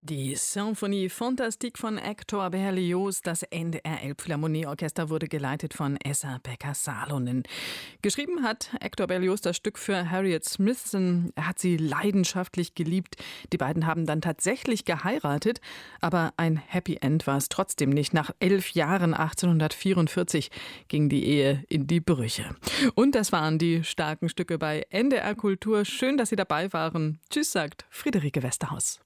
Die Symphonie Fantastique von Hector Berlioz, das NDR Elbphilharmonieorchester, wurde geleitet von Esa Pekka-Salonen. Geschrieben hat Hector Berlioz das Stück für Harriet Smithson. Er hat sie leidenschaftlich geliebt. Die beiden haben dann tatsächlich geheiratet, aber ein Happy End war es trotzdem nicht. Nach 11 Jahren, 1844, ging die Ehe in die Brüche. Und das waren die starken Stücke bei NDR Kultur. Schön, dass Sie dabei waren. Tschüss, sagt Friederike Westerhaus.